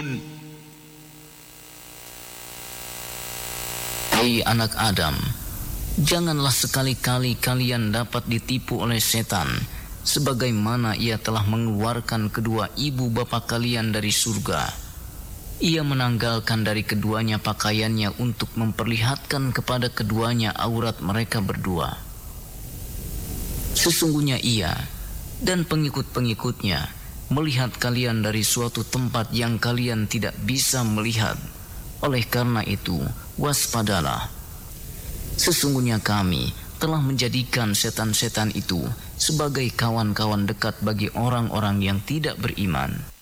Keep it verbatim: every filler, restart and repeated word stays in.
Hei anak Adam, janganlah sekali-kali kalian dapat ditipu oleh setan, sebagaimana ia telah mengeluarkan kedua ibu bapa kalian dari surga. Ia menanggalkan dari keduanya pakaiannya untuk memperlihatkan kepada keduanya aurat mereka berdua. Sesungguhnya ia dan pengikut-pengikutnya melihat kalian dari suatu tempat yang kalian tidak bisa melihat. Oleh karena itu, waspadalah. Sesungguhnya kami telah menjadikan setan-setan itu sebagai kawan-kawan dekat bagi orang-orang yang tidak beriman.